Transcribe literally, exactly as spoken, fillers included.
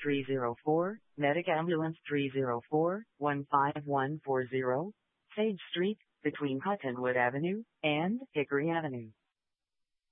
three zero four, Medic Ambulance three zero four, one five one four zero, Sage Street, between Huttonwood Avenue and Hickory Avenue.